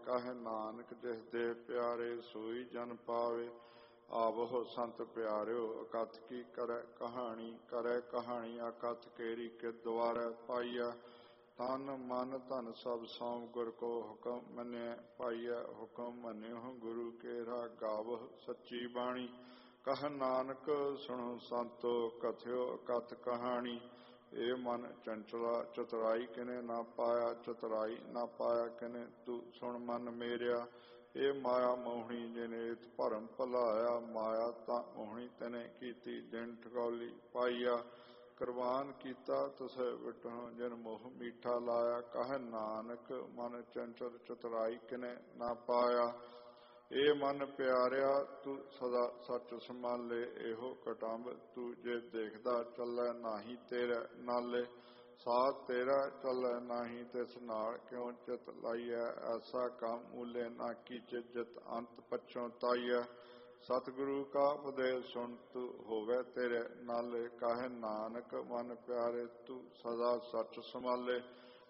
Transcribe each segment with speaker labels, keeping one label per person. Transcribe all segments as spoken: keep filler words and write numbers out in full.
Speaker 1: ਕਹੈ ਨਾਨਕ ਜਿਸ ਦੇ ਪਿਆਰੇ ਸੋਈ ਜਨ ਪਾਵੇ। ਆਵਹੁ ਸੰਤ ਪਿਆਰਿਓ ਅਕਥ ਕੀ ਕਰੈ ਕਹਾਣੀ, ਕਰੈ ਕਹਾਣੀ ਅਕਥ ਕੇਰੀ ਕਿ ਦੁਆਰੈ ਪਾਈਆ। ਤਨ ਮਨ ਧਨ ਸਭ ਸੌਂਪ ਗੁਰ ਕੋ ਹੁਕਮ ਮੰਨਿਐ ਪਾਈਐ। ਹੁਕਮ ਮੰਨਿਓ ਗੁਰੂ ਕੇਰਾ ਗਾਵਹੁ ਸੱਚੀ ਬਾਣੀ। ਕਹੈ ਨਾਨਕ ਸੁਣੋ ਸੰਤੋ ਕਥਿਓ ਅਕਥ ਕਹਾਣੀ। ਇਹ ਮਨ ਚੰਚਲਾ ਚਤੁਰਾਈ ਕਿਨੇ ਨਾ ਪਾਇਆ, ਚਤੁਰਾਈ ਨਾ ਪਾਇਆ ਕਿਨੇ ਤੂੰ ਸੁਣ ਮਨ ਮੇਰਿਆ। ਇਹ ਮਾਇਆ ਮੋਹਣੀ ਜਿਨੇ ਇਤ ਭਰਮ ਭੁਲਾਇਆ, ਮਾਇਆ ਤਾਂ ਮੋਹਣੀ ਤਨੇ ਕੀਤੀ ਦਿਨ ਠਗੌਲੀ ਪਾਈਆ। ਕੁਰਬਾਨ ਕੀਤਾ ਤੁਸੈ ਵਿਟਹੁ ਜਿਨ ਮੋਹ ਮੀਠਾ ਲਾਇਆ। ਕਹੈ ਨਾਨਕ ਮਨ ਚੰਚਲ ਚਤੁਰਾਈ ਕਿਨੇ ਨਾ ਪਾਇਆ। ਇਹ ਮਨ ਪਿਆਰਿਆ ਤੂੰ ਸਦਾ ਸੱਚ ਸੰਭਾਲੇ। ਇਹੋ ਕਟੰਬ ਤੂੰ ਜੇ ਦੇਖਦਾ ਚੱਲੈ ਨਾਹੀ ਤੇਰੇ ਨਾਲੇ। ਸਾਥ ਤੇਰਾ ਚੱਲੈ ਨਾਹੀ ਤਿਸ ਨਾਲ ਕਿਉ ਚਿਤ ਲਾਈਐ। ਐਸਾ ਕੰਮ ਮੂਲੇ ਨਾ ਕੀਚੇ ਜਿਤ ਅੰਤ ਪਛਤਾਈਐ। ਸਤਿਗੁਰੂ ਕਾ ਉਪਦੇਸ਼ ਸੁਣ ਤੂੰ ਹੋਵੇ ਤੇਰੇ ਨਾਲੇ। ਕਹੈ ਨਾਨਕ ਮਨ ਪਿਆਰੇ ਤੂੰ ਸਦਾ ਸੱਚ ਸੰਭਾਲੇ।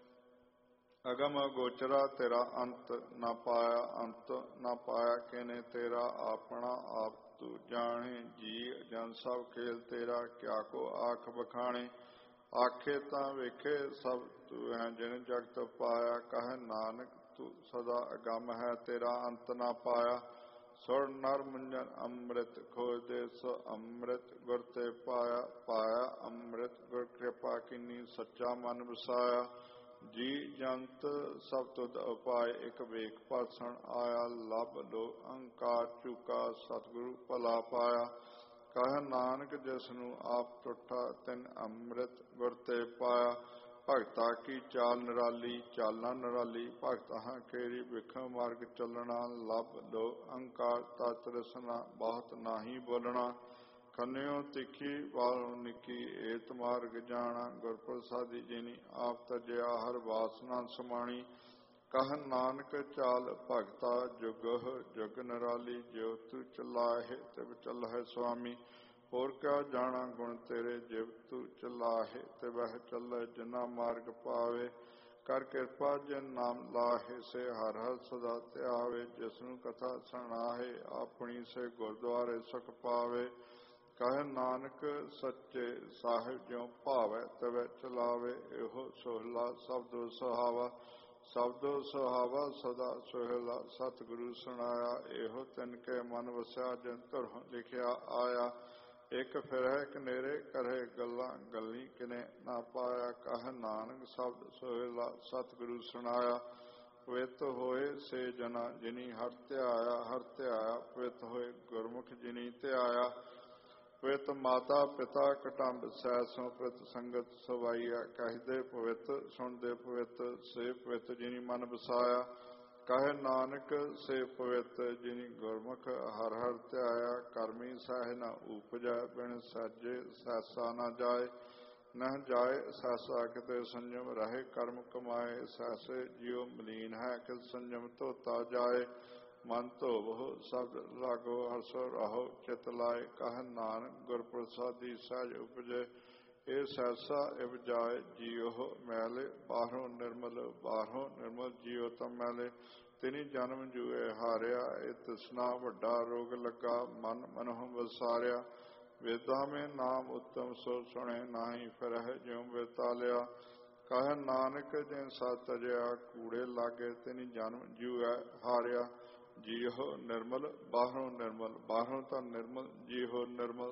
Speaker 1: ਅਗਮ ਅਗੋਚਰਾ ਤੇਰਾ ਅੰਤ ਨਾ ਪਾਇਆ, ਅੰਤ ਨਾ ਪਾਇਆ ਕਿਨੇ ਤੇਰਾ ਆਪਣਾ ਆਪ ਤੂੰ ਜਾਣੇ। ਜੀ ਜਨ ਸਭ ਖੇਲ ਤੇਰਾ ਕਿਆ ਕੋ ਆਖ ਬਖਾਣੇ। ਆਖੇ ਤਾਂ ਵੇਖੇ ਸਭ ਤੂੰ ਹੈ ਜਿਨ ਜਗਤ ਪਾਇਆ। ਕਹੈ ਨਾਨਕ ਤੂੰ ਸਦਾ ਅਗੰਮ ਹੈ ਤੇਰਾ ਅੰਤ ਨਾ ਪਾਇਆ। ਸੁਰ ਨਰ ਮੁੰਜਨ ਅੰਮ੍ਰਿਤ ਖੋਜਦੇ ਸੋ ਅੰਮ੍ਰਿਤ ਗੁਰ ਤੇ ਪਾਇਆ। ਪਾਇਆ ਅੰਮ੍ਰਿਤ ਗੁਰ ਕਿਰਪਾ ਕੀਨੀ ਸੱਚਾ ਮਨ ਵਸਾਇਆ। ਜੀ ਜੰਤ ਸਭ ਤੁਧ ਉਪਾਏ ਇਕ ਵੇਖ ਭਾਸਣ ਆਇਆ। ਲੱਭ ਲੋ ਅਹੰਕਾਰ ਚੂਕਾ ਸਤਿਗੁਰੂ ਭਲਾ ਪਾਇਆ। ਕਹੈ ਨਾਨਕ ਜਿਸ ਨੂੰ ਆਪ ਟੁੱਟਾ ਤਿਨ ਅੰਮ੍ਰਿਤ ਗੁਰ ਤੇ ਪਾਇਆ। ਭਗਤਾ ਕੀ ਚਾਲ ਨਿਰਾਲੀ ਚਾਲਾਂ ਨਿਰਾਲੀ, ਭਗਤਾਂ ਕੇਰੀ ਵਿਖਮ ਮਾਰਗ ਚੱਲਣਾ। ਲੱਭ ਲੋ ਅਹੰਕਾਰ ਤਾ ਤ੍ਰਿਸ਼ਨਾ ਬਹੁਤ ਨਾਹੀ ਬੋਲਣਾ। ਖੰਨਿਓ ਤਿੱਖੀ ਵਾਲੋਂ ਨਿੱਕੀ ਏਤ ਮਾਰਗ ਜਾਣਾ। ਗੁਰ ਪ੍ਰਸਾਦੀ ਜਿਨੀ ਆਪ ਤਜਿਆ ਹਰ ਵਾਸਨਾ ਸਮਾਣੀ। ਕਹੈ ਨਾਨਕ ਚਾਲ ਭਗਤਾ ਜੁਗਹੁ ਜੁਗ ਨਿਰਾਲੀ। ਜਿਉ ਤੂੰ ਚਲਾਹੇ ਤਿਵ ਚੱਲਹਿ ਸੁਆਮੀ। ਹੋਰ ਕਿਆ ਜਾਣਾ ਗੁਣ ਤੇਰੇ ਜਿਵ ਤੂੰ ਚਲਾਹੇ ਤਿਵਹਿ ਚੱਲੈ ਜਿਨਾ ਮਾਰਗ ਪਾਵੇ। ਕਰ ਕਿਰਪਾ ਜਿਨ ਨਾਮ ਲਾਹੇ ਸੇ ਹਰ ਹਰ ਸਦਾ ਧਿਆਵੇ। ਜਿਸਨੂੰ ਕਥਾ ਸੁਣਾਹੇ ਆਪਣੀ ਸੇ ਗੁਰਦੁਆਰੇ ਸੁਖ ਪਾਵੇ। ਕਹੈ ਨਾਨਕ ਸੱਚੇ ਸਾਹਿਬ ਜਿਉ ਭਾਵੈ ਤਿਵੈ ਚਲਾਵੇ। ਇਹੋ ਸੋਹਿਲਾ ਸਬਦੋ ਸੁਹਾਵਾ, ਸਬਦੋ ਸੁਹਾਵਾ ਸਦਾ ਸੋਹਿਲਾ ਸਤਿਗੁਰੂ ਸੁਣਾਇਆ। ਇਹੋ ਤਿਨ ਕੇ ਮਨ ਵਸਿਆ ਜਿਨ ਧੁਰੋਂ ਲਿਖਿਆ ਆਇਆ। ਇੱਕ ਫਿਰਹਿ ਕਨੇਰੇ ਕਰੇ ਗੱਲਾਂ ਗੱਲੀ ਕਿਨੇ ਨਾ ਪਾਇਆ। ਕਹੈ ਨਾਨਕ ਸ਼ਬਦ ਸੋਹਿਲਾ ਸਤਿਗੁਰੂ ਸੁਣਾਇਆ। ਪਵਿੱਤ ਹੋਏ ਸੇ ਜਨਾ ਜਿਨੀ ਹਰਿ ਧਿਆਇਆ। ਹਰਿ ਧਿਆਇਆ ਪਵਿੱਤ ਹੋਏ ਗੁਰਮੁਖ ਜਿਨੀ ਧਿਆਇਆ। ਪਵਿੱਤ ਮਾਤਾ ਪਿਤਾ ਕੁਟੰਬ ਸਹਿ ਸੋ ਪਵਿੱਤ ਸੰਗਤ ਸਵਾਈਆ। ਕਹਿਦੇ ਪਵਿੱਤ ਸੁਣਦੇ ਪਵਿੱਤ ਸੇ ਪਵਿੱਤ ਜਿਨੀ ਮਨ ਵਸਾਇਆ। ਕਹੈ ਨਾਨਕ ਸੇ ਪਵਿੱਤ ਜਿਨੀ ਗੁਰਮੁਖ ਹਰਿ ਹਰਿ ਧਿਆਇਆ। ਕਰਮੀ ਸਹਿ ਨ ਊਪਜੈ ਬਿਨ ਸਹਿਜੇ ਸਹਿਸਾ ਨਾ ਜਾਏ। ਨਹਿ ਜਾਏ ਸਹਿਸਾ ਕਿਤੇ ਸੰਜਮ ਰਹੇ ਕਰਮ ਕਮਾਏ। ਸਹਿਸੇ ਜਿਉ ਮਲੀਨ ਹੈ ਕਿਤ ਸੰਜਮ ਧੋਤਾ ਜਾਏ। ਮਨ ਧੋਵਹੁ ਸ਼ਬਦ ਲਾਗੋ ਹਰਸੋ ਰਹੋ ਚਿਤ ਲਾਏ। ਕਹੈ ਨਾਨਕ ਗੁਰ ਪ੍ਰਸਾਦੀ ਸਹਿਜ ਉਪਜੇ। ਇਹ ਸਹਿਸਾ ਇਵਜਾਏ ਜੀਉ ਮੈਲੇ ਬਾਹਰੋਂ ਨਿਰਮਲ, ਬਾਹਰੋਂ ਨਿਰਮਲ ਜੀਉ ਤਾਂ ਮੈਲੇ। ਤਿਨੀ ਜਨਮ ਜੂਏ ਹਾਰਿਆ ਇਹ ਤ੍ਰਿਸ਼ਨਾ ਵੱਡਾ ਰੋਗ ਲੱਗਾ। ਮਨ ਮਨਹੁ ਵਸਾਰਿਆ ਵੇਦਾਂ ਮੇਂ ਨਾਮ ਉੱਤਮ ਸੋ ਸੁਣੇ ਨਾਹੀ ਫਿਰਹਿ ਜਿਉ ਬੇਤਾਲਿਆ। ਕਹੈ ਨਾਨਕ ਜਿਨ ਸਤ ਤਜਿਆ ਕੂੜੇ ਲਾਗੇ ਤਿਨੀ ਜਨਮ ਜੂਐ ਹਾਰਿਆ। ਜੀਉ ਨਿਰਮਲ ਬਾਹਰੋਂ ਨਿਰਮਲ, ਬਾਹਰੋਂ ਤਾਂ ਨਿਰਮਲ ਜੀਉ ਨਿਰਮਲ।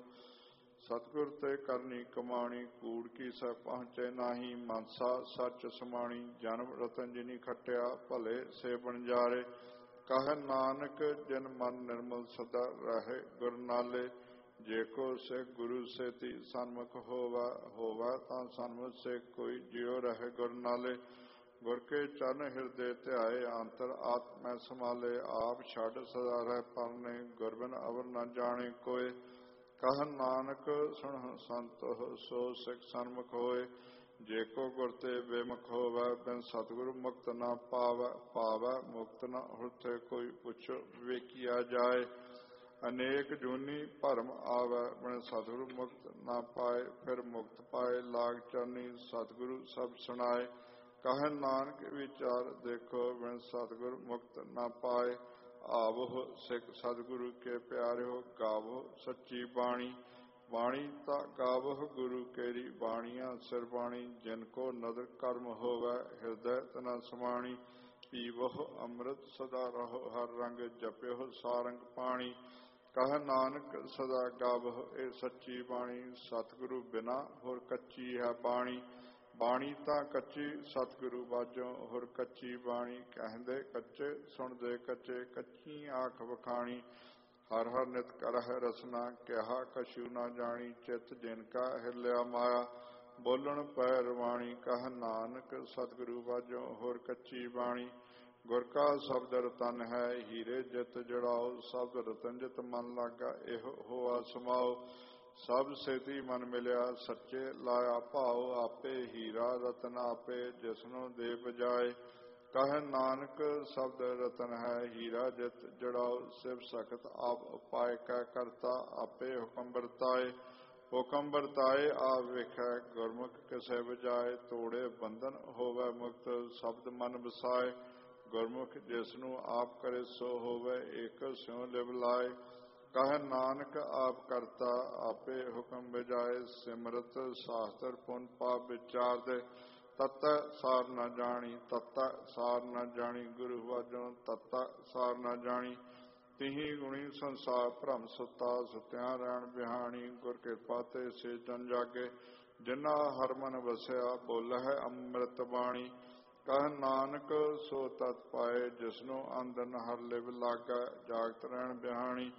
Speaker 1: ਸਤਿਗੁਰ ਤੇ ਕਰਨੀ ਕਮਾਣੀ ਕੂੜ ਕੀ ਸਹਿ ਪਹੁੰਚੇ ਨਾਹੀ। ਮਨਸਾ ਸੱਚ ਸਮਾਣੀ ਜਨਮ ਰਤਨ ਜਿਨੀ ਖਟਿਆ ਭਲੇ ਸੇ ਬਣਜਾਰੇ। ਕਹੈ ਨਾਨਕ ਜਿਨ ਮਨ ਨਿਰਮਲ ਸਦਾ ਰਹੇ ਗੁਰ ਨਾਲੇ। ਜੇ ਕੋ ਸਿੱਖ ਗੁਰੂ ਸੇਤੀ ਸਨਮੁਖ ਹੋਵੈ, ਹੋਵੈ ਤਾਂ ਸਨਮੁਖ ਸੇ ਕੋਈ ਜਿਉ ਰਹੇ ਗੁਰ ਨਾਲੇ। ਗੁਰ ਕੇ ਚਰਨ ਹਿਰਦੇ ਧਿਆਏ ਅੰਤਰ ਆਤਮੈ ਸੰਭਾਲੇ। ਆਪ ਛੱਡ ਸਦਾ ਰਹਿ ਪਰਨੇ ਗੁਰ ਬਿਨ ਅਵਰ ਨ ਜਾਣੇ ਕੋਇ। ਕਹੈ ਨਾਨਕ ਸੁਣਹੁ ਸੰਤੋ ਸੋ ਸਿੱਖ ਸਨਮੁਖ ਹੋਏ। ਜੇ ਕੋ ਗੁਰ ਤੇ ਬੇਮੁਖ ਹੋਵੈ ਬਿਨ ਸਤਿਗੁਰ ਮੁਕਤ ਨਾ ਪਾਵੈ। ਪਾਵੈ ਮੁਕਤ ਨ ਹੁਰਥੇ ਕੋਈ ਪੁੱਛੋ ਵੇਖਿਆ ਜਾਏ। ਅਨੇਕ ਜੂਨੀ ਭਰਮ ਆਵੈ ਬਿਨ ਸਤਿਗੁਰ ਮੁਕਤ ਨਾ ਪਾਏ। ਫਿਰ ਮੁਕਤ ਪਾਏ ਲਾਗ ਚਰਨੀ ਸਤਿਗੁਰੂ ਸਭ ਸੁਣਾਏ। ਕਹੈ ਨਾਨਕ ਵਿਚਾਰ ਦੇਖੋ ਬਿਨ ਸਤਿਗੁਰ ਮੁਕਤ ਨਾ ਪਾਏ। ਆਵੋ ਸਿੱਖ ਸਤਿਗੁਰੂ ਕੇ ਪਿਆਰਿਓ ਗਾਵੋ ਸੱਚੀ ਬਾਣੀ। ਬਾਣੀ ਤਾਂ ਗਾਵੋ ਗੁਰੂ ਕੇਰੀ ਬਾਣੀਆਂ ਸਿਰ ਬਾਣੀ। ਜਿਨ ਕੋ ਨਦਰ ਕਰਮ ਹੋਵੈ ਹਿਰਦੈ ਤਨਾ ਸਮਾਣੀ। ਪੀਵੋ ਅੰਮ੍ਰਿਤ ਸਦਾ ਰਹੋ ਹਰ ਰੰਗ ਜਪਿਓ ਸਾਰੰਗ ਪਾਣੀ। ਕਹੈ ਨਾਨਕ ਸਦਾ ਗਾਵੋ ਇਹ ਸੱਚੀ ਬਾਣੀ। ਸਤਿਗੁਰੂ ਬਿਨਾ ਹੋਰ ਕੱਚੀ ਹੈ ਬਾਣੀ। ਬਾਣੀ ਤਾਂ ਕੱਚੀ ਸਤਿਗੁਰੂ ਬਾਝੋਂ ਹੋਰ ਕੱਚੀ ਬਾਣੀ। ਕਹਿੰਦੇ ਕੱਚੇ ਸੁਣਦੇ ਕੱਚੇ ਕੱਚੀ ਆਖ ਵਖਾਣੀ। ਹਰ ਹਰ ਨਿਤ ਕਰਹਿ ਰਸਨਾ ਕਿਹਾ ਕਛੂ ਨਾ ਜਾਣੀ। ਚਿਤ ਜਿਨ ਕਾ ਹਿਰਲਿਆ ਮਾਇਆ ਬੋਲਣ ਪੈ ਰਵਾਣੀ। ਕਹੈ ਨਾਨਕ ਸਤਿਗੁਰੂ ਬਾਝੋਂ ਹੋਰ ਕੱਚੀ ਬਾਣੀ। ਗੁਰ ਕਾ ਸ਼ਬਦ ਰਤਨ ਹੈ ਹੀਰੇ ਜਿਤ ਜੜਾਓ। ਸ਼ਬਦ ਰਤਨ ਜਿਤ ਮਨ ਲਾਗਾ ਇਹੋ ਹੋਆ ਸਮਾਓ। ਸਭ ਸੇਤੀ ਮਨ ਮਿਲਿਆ ਸੱਚੇ ਲਾਇਆ ਭਾਓ। ਆਪੇ ਹੀਰਾ ਰਤਨ ਆਪੇ ਜਿਸਨੂੰ ਦੇ ਬਜਾਏ। ਕਹੈ ਨਾਨਕ ਸ਼ਬਦ ਰਤਨ ਹੈ ਹੀਰਾ ਜਿਤ ਜੜਾਓ। ਸਿਵ ਸਖਤ ਆਪ ਉਪਾਇ ਕੈ ਕਰਤਾ ਆਪੇ ਹੁਕਮ ਵਰਤਾਏ। ਹੁਕਮ ਵਰਤਾਏ ਆਪ ਵੇਖੈ ਗੁਰਮੁਖ ਕਿਸੇ ਬਜਾਏ। ਤੋੜੇ ਬੰਧਨ ਹੋਵੇ ਮੁਕਤ ਸ਼ਬਦ ਮਨ ਵਸਾਏ। ਗੁਰਮੁਖ ਜਿਸਨੂੰ ਆਪ ਕਰੇ ਸੋ ਹੋਵੇ ਏਕ ਸਿਉ ਲਿਵ ਲਾਏ। ਕਹੈ ਨਾਨਕ ਆਪ ਕਰਤਾ ਆਪੇ ਹੁਕਮ ਬਜਾਏ। ਸਿਮਰਤ ਸ਼ਾਸਤਰ ਪੁਨ ਪਾਪ ਵਿਚਾਰਦੇ ਤਤੈ ਸਾਰ ਨਾ ਜਾਣੀ। ਤਤੈ ਸਾਰ ਨਾ ਜਾਣੀ ਗੁਰੂ ਵਾਜੋਂ ਤਤੈ ਸਾਰ ਨਾ ਜਾਣੀ। ਤਿਹੀ ਗੁਣੀ ਸੰਸਾਰ ਭਰਮ ਸੁੱਤਾ ਸੁੱਤਿਆਂ ਰਹਿਣ ਬਿਹਾਣੀ। ਗੁਰ ਕਿਰਪਾ ਤੇ ਸੇ ਜਨ ਜਾਗੇ ਜਿਨਾ ਹਰ ਮਨ ਵਸਿਆ ਬੋਲਹਿ ਅੰਮ੍ਰਿਤ ਬਾਣੀ। ਕਹੈ ਨਾਨਕ ਸੋ ਤਤ ਪਾਏ ਜਿਸਨੂੰ ਅੰਦਨ ਹਰ ਲਿਵ ਲਾਗੈ ਜਾਗਤ ਰਹਿਣ ਬਿਹਾਣੀ।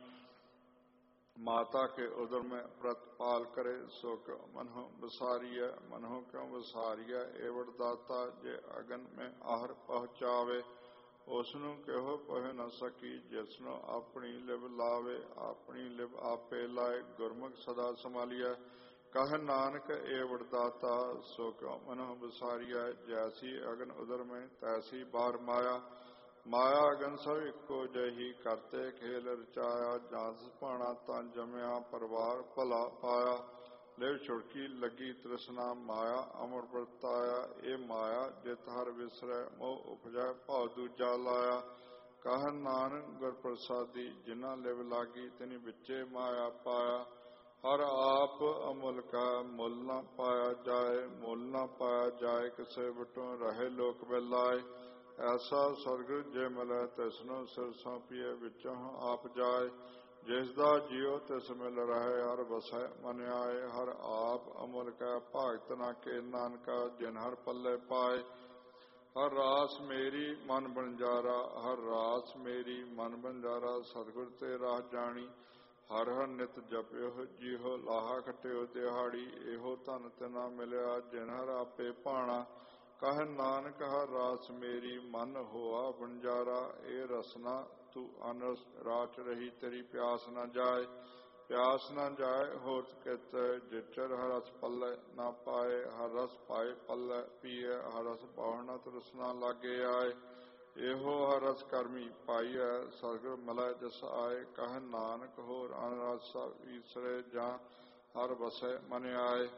Speaker 1: ਮਾਤਾ ਕੇ ਉਦਰ ਮੈਂ ਪ੍ਰਤਪਾਲ ਕਰੇ ਸੋ ਕਿਉ ਮਨਹੁ ਵਿਸਾਰੀਐ। ਮਨਹੁ ਕਿਉ ਵਿਸਾਰੀਐ ਏਵੜ ਦਾਤਾ ਜੇ ਅਗਨ ਮੈਂ ਆਹਰ ਪਹੁੰਚਾਵੇ। ਉਸਨੂੰ ਕਿਹੋ ਪਹੁ ਨ ਸਕੀ ਜਿਸਨੂੰ ਆਪਣੀ ਲਿਵ ਲਾਵੇ। ਆਪਣੀ ਲਿਵ ਆਪੇ ਲਾਏ ਗੁਰਮੁਖ ਸਦਾ ਸੰਭਾਲੀਐ। ਕਹੈ ਨਾਨਕ ਏਵੜ ਦਾਤਾ ਸੋ ਕਿਉ ਮਨਹੁ ਵਿਸਾਰੀਐ। ਜੈਸੀ ਅਗਨ ਉਦਰ ਮੈਂ ਤੈਸੀ ਬਾਰ ਮਾਇਆ। ਮਾਇਆ ਅਗਨ ਸਭ ਇੱਕੋ ਜਹੀ ਕਰਤੇ ਖੇਲ ਰਚਾਇਆ। ਜਾਂਸ ਭਾਣਾ ਤਾਂ ਜਮਿਆ ਪਰਿਵਾਰ ਭਲਾ ਪਾਇਆ। ਲਿਵ ਛੁੜਕੀ ਲੱਗੀ ਤ੍ਰਿਸ਼ਨਾ ਮਾਇਆ ਅਮਰ ਵਰਤਾਇਆ। ਇਹ ਮਾਇਆ ਜਿਤ ਹਰ ਵਿਸਰੈ ਮੋਹ ਉਪਜੈ ਭਾਉ ਦੂਜਾ ਲਾਇਆ। ਕਹੈ ਨਾਨਕ ਗੁਰ ਪ੍ਰਸਾਦੀ ਜਿਨਾ ਲਿਵ ਲਾਗੀ ਤਿਨੀ ਵਿੱਚੇ ਮਾਇਆ ਪਾਇਆ। ਹਰ ਆਪ ਅਮੁੱਲਕ ਮੁੱਲ ਨਾ ਪਾਇਆ ਜਾਏ। ਮੁੱਲ ਨਾ ਪਾਇਆ ਜਾਏ ਕਿਸੇ ਵਟੋਂ ਰਹੇ ਲੋਕ ਬਿਲਾਏ। ਐਸਾ ਸਤਿਗੁਰ ਜੇ ਮਿਲੈ ਤਿਸਨੂੰ ਸਿਰ ਸੌਂਪੀਏ ਵਿੱਚੋਂ ਆਪ ਜਾਏ। ਜਿਸ ਦਾ ਜੀਉ ਤਿਸ ਮਿਲ ਰਹੇ ਹਰ ਵਸੈ ਮਨ ਆਏ। ਹਰ ਆਪ ਅਮੁੱਲਕ ਭਾਗਤ ਨਾ ਕੇ ਨਾਨਕਾ ਜਿਨ ਹਰ ਪੱਲੇ ਪਾਏ। ਹਰ ਰਾਸ ਮੇਰੀ ਮਨ ਬੰਜਾਰਾ ਹਰ ਰਾਸ ਮੇਰੀ ਮਨ ਬੰਜਾਰਾ। ਸਤਿਗੁਰ ਤੇ ਰਾਹ ਜਾਣੀ ਹਰ ਹਰ ਨਿਤ ਜਪਿਓ ਜੀਹੋ ਲਾਹਾ ਖਟਿਓ ਦਿਹਾੜੀ। ਇਹੋ ਧਨ ਤਿਨਾ ਮਿਲਿਆ ਜਿਨ ਹਰ ਆਪੇ ਭਾਣਾ। ਕਹੈ ਨਾਨਕ ਹਰ ਰਾਸ ਮੇਰੀ ਮਨ ਹੋਆ ਬੰਜਾਰਾ। ਇਹ ਰਸਨਾ ਤੂੰ ਅਨਰਸ ਰਾਚ ਰਹੀ ਤੇਰੀ ਪਿਆਸ ਨਾ ਜਾਏ। ਪਿਆਸ ਨਾ ਜਾਏ ਹੋਤ ਕਿਤ ਜਿਚਰ ਹਰ ਰਸ ਪੱਲੇ ਨਾ ਪਾਏ। ਹਰ ਰਸ ਪਾਏ ਪੱਲੇ ਪੀਏ ਹਰ ਰਸ ਬਾਹਣਾ ਤ੍ਰਿਸ਼ਨਾ ਲਾਗੇ ਆਏ। ਇਹੋ ਹਰ ਰਸ ਕਰਮੀ ਪਾਈਐ ਸਤਿਗੁਰ ਮਿਲੈ ਜਿਸ ਆਏ। ਕਹੈ ਨਾਨਕ ਹੋਰ ਅਨ ਰਸ ਈਸਰੇ ਜਾਂ ਹਰ ਵਸੈ ਮਨ ਆਏ।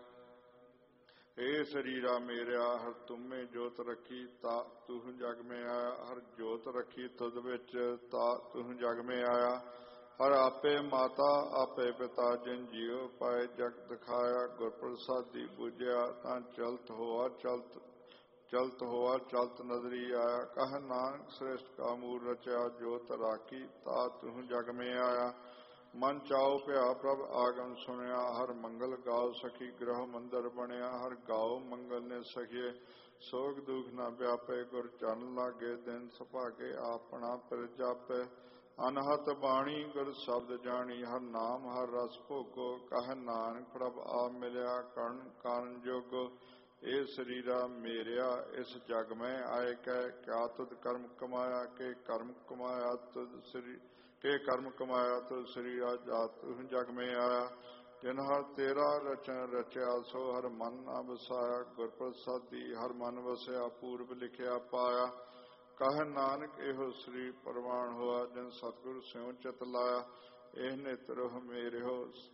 Speaker 1: ਏ ਸਰੀਰਾ ਮੇਰਿਆ ਹਰ ਤੁਮੇ ਜੋਤ ਰੱਖੀ ਤਾ ਤੂੰ ਜਗ ਮੈਂ ਆਇਆ। ਹਰ ਜੋਤ ਰੱਖੀ ਤੁਧ ਵਿੱਚ ਤਾ ਤੂੰ ਜਗ ਮੈਂ ਆਇਆ। ਹਰ ਆਪੇ ਮਾਤਾ ਆਪੇ ਪਿਤਾ ਜਿਨ ਜੀਉ ਪਾਏ ਜਗ ਦਿਖਾਇਆ। ਗੁਰ ਪ੍ਰਸਾਦੀ ਬੁਝਿਆ ਤਾਂ ਚਲਤ ਹੋਆ ਚਲਤ ਚਲਤ ਹੋਆ ਚਲਤ ਨਦਰੀ ਆਇਆ। ਕਹੈ ਨਾਨਕ ਸ੍ਰੇਸ਼ਟ ਕਾ ਮੂਲ ਰਚਿਆ ਜੋਤ ਰਾਖੀ ਤਾ ਤੂੰ ਜਗ ਮੈਂ ਆਇਆ। ਮਨ ਚਾਉ ਭਿਆ ਪ੍ਰਭ ਆਗਮ ਸੁਣਿਆ। ਹਰ ਮੰਗਲ ਗਾਓ ਸਖੀ ਗ੍ਰਹ ਮੰਦਰ ਬਣਿਆ। ਹਰ ਗਾਓ ਮੰਗਲ ਨੇ ਸਖੀਏ ਸੋਗ ਦੁਖ ਨਾ ਵਿਆਪੇ। ਗੁਰ ਚਰਨ ਲਾਗੇ ਦਿਨ ਸੁਭਾਗੇ ਆਪਣਾ ਪਿਰ ਜਾਪੇ। ਅਨਹਤ ਬਾਣੀ ਗੁਰ ਸ਼ਬਦ ਜਾਣੀ ਹਰ ਨਾਮ ਹਰ ਰਸ ਭੋਗੋ। ਕਹੈ ਨਾਨਕ ਪ੍ਰਭ ਆਪ ਮਿਲਿਆ ਕਰਨ ਕਾਰਨ ਜੋਗੋ। ਇਹ ਸਰੀਰਾ ਮੇਰਿਆ ਇਸ ਜਗ ਮੈਂ ਆਏ ਕੈ ਕਿਆ ਤੁਧ ਕਰਮ ਕਮਾਇਆ। ਕੇ ਕਰਮ ਕਮਾਇਆ ਤੁਧ ਸਰੀ ਕੇ ਕਰਮ ਕਮਾਇਆ ਤੁਧ ਸਰੀਰਾ ਜਾਤ ਤੂੰ ਜਗ ਮੈਂ ਆਇਆ। ਜਿਨ ਹਰ ਤੇਰਾ ਰਚਨ ਰਚਿਆ ਸੋ ਹਰ ਮਨ ਨਾ ਵਸਾਇਆ। ਗੁਰ ਪ੍ਰਸਾਦੀ ਹਰ ਮਨ ਵਸਿਆ ਪੂਰਬ ਲਿਖਿਆ ਪਾਇਆ। ਕਹੈ ਨਾਨਕ ਇਹੋ ਸ੍ਰੀ ਪ੍ਰਵਾਨ ਹੋਆ ਜਿਨ ਸਤਿਗੁਰ ਸਿਉ ਚਿਤ ਲਾਇਆ। ਇਹ ਨੇਤਰ ਮੇਰਿਓ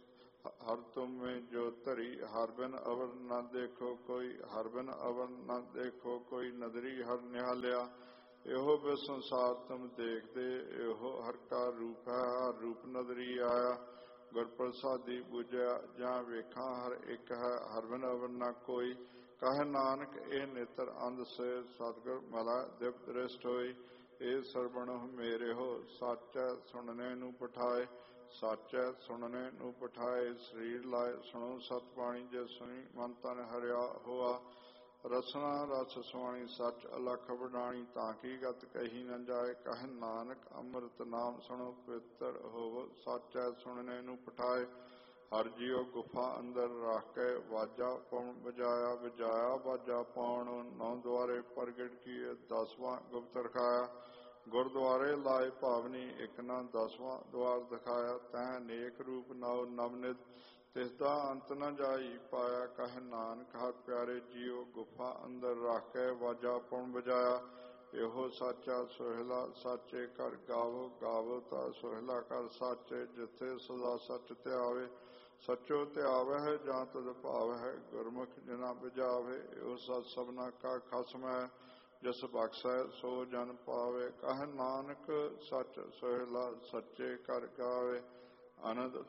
Speaker 1: ਹਰ ਤੁਮੇ ਜੋ ਧਰੀ, ਹਰ ਬਿਨ ਅਵਰ ਨਾ ਦੇਖੋ ਕੋਈ, ਹਰ ਬਿਨ ਅਵਰ ਨਾ ਦੇਖੋ ਕੋਈ, ਨਦਰੀ ਹਰ ਨਿਹਾਲਿਆ। ਇਹੋ ਬਿ ਸੰਸਾਰ ਤੁਮ ਦੇਖਦੇ, ਇਹੋ ਹਰ ਕਾ ਰੂਪ ਹੈ, ਹਰ ਰੂਪ ਨਦਰੀ ਆਇਆ। ਗੁਰ ਪ੍ਰਸਾਦੀ ਬੁਝਿਆ ਜਾਂ ਵੇਖਾਂ, ਹਰ ਇੱਕ ਹੈ, ਹਰ ਬਿਨ ਅਵਰ ਨਾ ਕੋਈ। ਕਹੇ ਨਾਨਕ ਇਹ ਨੇਤਰ ਅੰਧ ਸੇ, ਸਤਿਗੁਰ ਮਿਲੈ ਦਿਵ ਦ੍ਰਿਸ਼ਟ ਹੋਈ। ਇਹ ਸਰਵਣ ਮੇਰੇ ਹੋ, ਸਾਚੈ ਸੁਣਨੇ ਨੂੰ ਪਠਾਏ, ਸਾਚੈ ਸੁਣਨੇ ਨੂੰ ਪਠਾਏ। ਸਰੀਰ ਲਾਏ ਸੁਣੋ ਸਤ ਬਾਣੀ, ਜੇ ਸੁਣੀ ਮਨ ਤਨ ਹਰਿਆ ਹੋਆ। ਰਸਨਾ ਰਸ ਸੁਆਣੀ, ਸੱਚ ਅਲਖ ਵਡਾਣੀ, ਤਾਂ ਕੀ ਗਤ ਕਹੀ ਨ ਜਾਏ। ਕਹੇ ਨਾਨਕ ਅੰਮ੍ਰਿਤ ਨਾਮ ਸੁਣੋ, ਪਵਿੱਤਰ ਹੋਵੋ, ਸਾਚੈ ਸੁਣਨੇ ਨੂੰ ਪਠਾਏ। ਹਰ ਜੀਉ ਗੁਫਾ ਅੰਦਰ ਰੱਖ ਕੇ, ਵਾਜਾ ਪਉਣ ਵਜਾਇਆ, ਵਜਾਇਆ ਵਾਜਾ ਪਾਉਣ। ਨੌ ਦੁਆਰੇ ਪ੍ਰਗਟ ਕੀਏ, ਦਸਵਾਂ ਗੁਪਤ ਰਖਾਇਆ। ਗੁਰਦੁਆਰੇ ਲਾਏ ਭਾਵਨੀ, ਇੱਕ ਨਾ ਦਸਵਾਂ ਦੁਆਰ ਦਿਖਾਇਆ। ਤੈਂ ਅਨੇਕ ਰੂਪ ਨਉ ਨਵਨਿਤ, ਤਿਸਦਾ ਅੰਤ ਨ ਜਾਈ ਪਾਇਆ। ਕਹੇ ਨਾਨਕ ਹਰ ਪਿਆਰੇ ਜੀਉ, ਗੁਫਾ ਅੰਦਰ ਰੱਖ ਕੇ, ਵਾਜਾ ਪਉਣ ਵਜਾਇਆ। ਇਹੋ ਸਾਚਾ ਸੋਹਿਲਾ, ਸਾਚੇ ਘਰ ਗਾਵੋ, ਗਾਵੋ ਤਾਂ ਸੋਹਿਲਾ ਘਰ ਸਾਚੇ। ਜਿੱਥੇ ਸਦਾ ਸੱਚ ਧਿਆਵੇ, ਸੱਚੋ ਧਿਆਵਹਿ ਜਾਂ ਤਦ ਭਾਵਹਿ। ਗੁਰਮੁਖ ਜਿਨਾ ਬੁਝਾਵੇ, ਇਹੋ ਸਤ ਸਭਨਾ ਕਾ ਖਸਮ ਹੈ। ਜਿਸ ਬਖਸ਼ੈ ਸੋ ਜਨ ਪਾਵੇ। ਕਹੇ ਨਾਨਕ ਸੱਚ ਸੋਹਿਲਾ, ਸੱਚੇ ਘਰ ਗਾਵੇ। ਆਨੰਦ